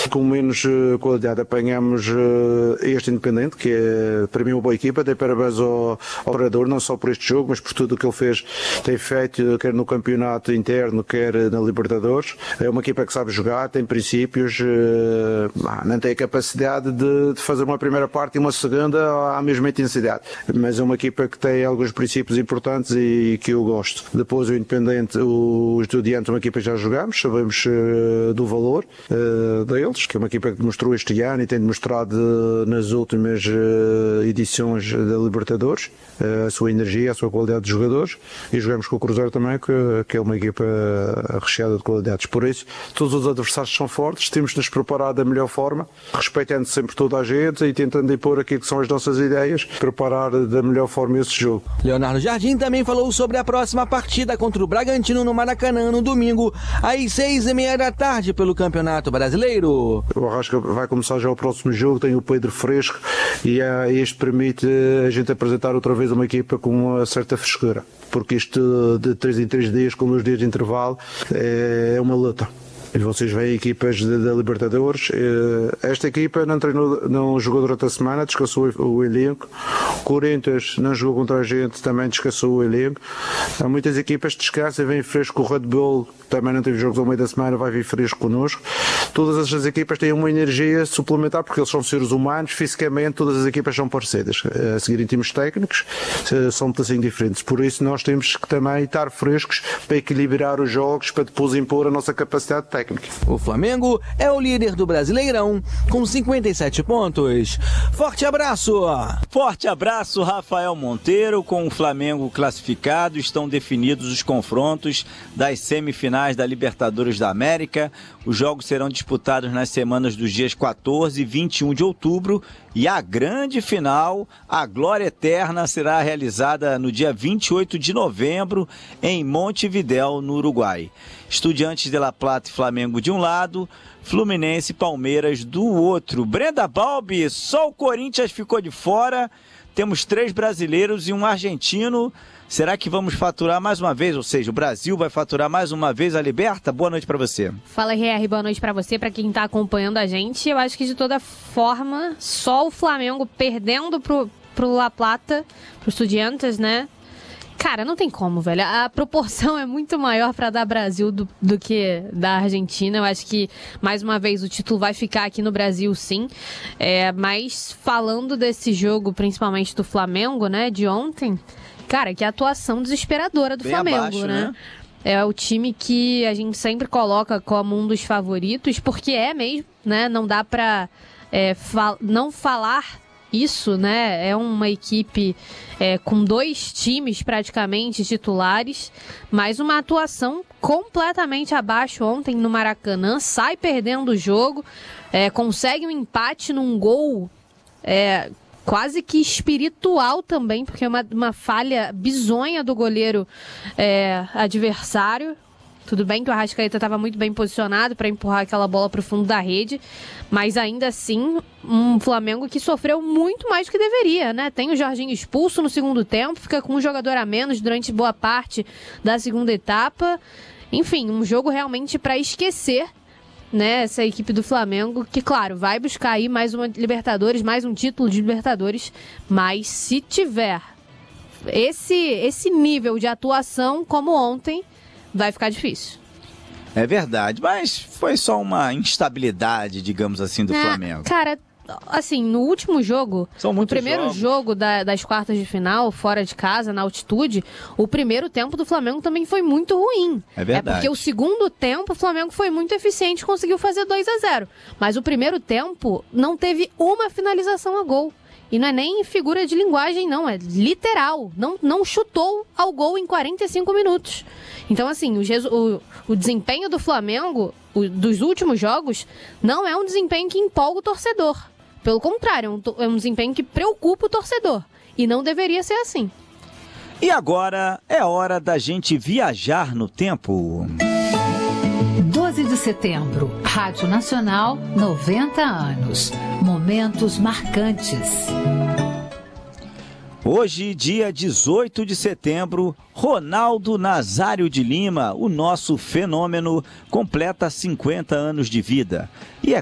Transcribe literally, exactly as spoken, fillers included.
com menos qualidade apanhamos este Independente, que é para mim uma boa equipa. Dei parabéns ao, ao operador, não só por este jogo, mas por tudo o que ele fez, tem feito, quer no campeonato interno, quer na Libertadores. É uma equipa que sabe jogar, tem princípios, não tem a capacidade de, de fazer uma primeira parte e uma segunda à mesma intensidade, mas é uma equipa que tem alguns princípios importantes e que eu gosto. Depois o Independente, o Estudiantes, uma equipa que já jogamos, sabemos uh, do valor uh, deles, que é uma equipa que demonstrou este ano e tem demonstrado uh, nas últimas uh, edições da Libertadores uh, a sua energia, a sua qualidade de jogadores, e jogamos com o Cruzeiro também, que, que é uma equipa recheada de qualidades. Por isso, todos os adversários são fortes, temos de nos preparar da melhor forma, respeitando sempre toda a gente e tentando impor aquilo que são as nossas ideias, preparar da melhor forma esse jogo. Leonardo Jardim também falou sobre a próxima partida contra o Bragantino no Maracanã no domingo, às seis e meia da tarde, pelo Campeonato Brasileiro. O Arrasca vai começar já o próximo jogo, tem o Pedro fresco e uh, este permite a gente apresentar outra vez uma equipa com uma certa frescura, porque isto de três em três dias, com os dias de intervalo, é uma luta. E vocês veem equipas da Libertadores. Esta equipa não treinou, não jogou durante a semana, descansou o elenco. Corinthians não jogou contra a gente, também descansou o elenco. Há muitas equipas que descansam e vêm fresco. O Red Bull também não teve jogos ao meio da semana, vai vir fresco connosco. Todas estas equipas têm uma energia suplementar, porque eles são seres humanos, fisicamente todas as equipas são parecidas. A seguir em termos técnicos, são um pedacinho diferentes. Por isso nós temos que também estar frescos para equilibrar os jogos, para depois impor a nossa capacidade técnica. O Flamengo é o líder do Brasileirão com cinquenta e sete pontos. Forte abraço! Forte abraço, Rafael Monteiro. Com o Flamengo classificado, estão definidos os confrontos das semifinais da Libertadores da América. Os jogos serão disputados nas semanas dos dias quatorze e vinte e um de outubro. E a grande final, a Glória Eterna, será realizada no dia vinte e oito de novembro em Montevidéu, no Uruguai. Estudiantes de La Plata e Flamengo de um lado, Fluminense e Palmeiras do outro. Brenda Balbi, só o Corinthians ficou de fora. Temos três brasileiros e um argentino. Será que vamos faturar mais uma vez? Ou seja, o Brasil vai faturar mais uma vez a Liberta? Boa noite para você. Fala, R R, boa noite para você, para quem está acompanhando a gente. Eu acho que de toda forma, só o Flamengo perdendo pro, pro La Plata, pro Estudiantes, né? Cara, não tem como, velho. A proporção é muito maior para dar Brasil do, do que da Argentina. Eu acho que, mais uma vez, o título vai ficar aqui no Brasil, sim. É, mas falando desse jogo, principalmente do Flamengo, né, de ontem, cara, que atuação desesperadora do Bem Flamengo, abaixo, né? né? É o time que a gente sempre coloca como um dos favoritos, porque é mesmo, né? Não dá pra é, fal- não falar isso, né? É uma equipe é, com dois times praticamente titulares, mas uma atuação completamente abaixo ontem no Maracanã, sai perdendo o jogo, é, consegue um empate num gol é, quase que espiritual também, porque é uma, uma falha bizonha do goleiro é, adversário. Tudo bem que o Arrascaeta estava muito bem posicionado para empurrar aquela bola para o fundo da rede, mas ainda assim, um Flamengo que sofreu muito mais do que deveria, né? Tem o Jorginho expulso no segundo tempo, fica com um jogador a menos durante boa parte da segunda etapa. Enfim, um jogo realmente para esquecer, né? Essa equipe do Flamengo, que claro, vai buscar aí mais uma Libertadores, mais um título de Libertadores, mas se tiver esse, esse nível de atuação como ontem, vai ficar difícil. É verdade, mas foi só uma instabilidade, digamos assim, do é, Flamengo. Cara, assim, no último jogo, São no primeiro jogos. jogo da, das quartas de final, fora de casa, na altitude, o primeiro tempo do Flamengo também foi muito ruim. É verdade. É porque o segundo tempo o Flamengo foi muito eficiente, conseguiu fazer dois a zero. Mas o primeiro tempo não teve uma finalização a gol. E não é nem figura de linguagem, não. É literal. Não, não chutou ao gol em quarenta e cinco minutos. Então, assim, o, o, o desempenho do Flamengo, o, dos últimos jogos, não é um desempenho que empolga o torcedor. Pelo contrário, é um, é um desempenho que preocupa o torcedor. E não deveria ser assim. E agora é hora da gente viajar no tempo. doze de setembro, Rádio Nacional, noventa anos. Momentos marcantes. Hoje, dia dezoito de setembro, Ronaldo Nazário de Lima, o nosso fenômeno, completa cinquenta anos de vida. E é